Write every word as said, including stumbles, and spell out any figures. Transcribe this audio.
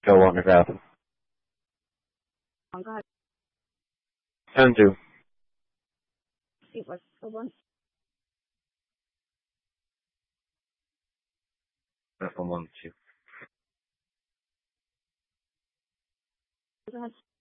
Go on, Gav. Go ahead. Turn two. See what's the one. F one, one, two. Go ahead.